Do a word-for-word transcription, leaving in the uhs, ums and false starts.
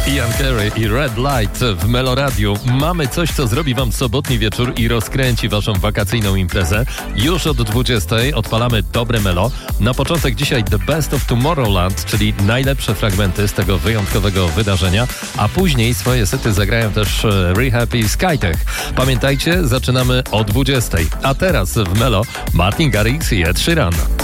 Ian Carey i Red Light w Meloradiu. Mamy coś, co zrobi wam sobotni wieczór i rozkręci waszą wakacyjną imprezę. Już od dwudziestej odpalamy dobre melo. Na początek dzisiaj The Best of Tomorrowland, czyli najlepsze fragmenty z tego wyjątkowego wydarzenia, a później swoje sety zagrają też Rehab i Skytech. Pamiętajcie, zaczynamy o dwudziestej. A teraz w melo Martin Garrix i Ed Sheeran.